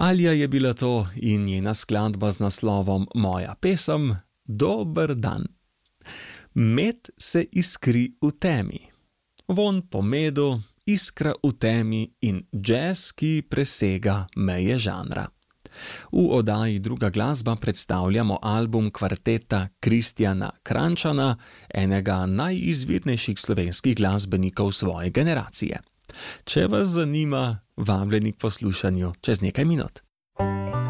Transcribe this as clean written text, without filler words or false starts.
Alja je bila to in njena skladba z naslovom Moja pesem Dober dan. Med se iskri v temi. Vonj po medu, iskra v temi in jazz, ki presega meje žanra. V oddaji Druga glasba predstavljamo album kvarteta Kristjana Kranjčana, enega najizvirnejših slovenskih glasbenikov svoje generacije. Če vas zanima, vabljeni k poslušanju čez nekaj minut.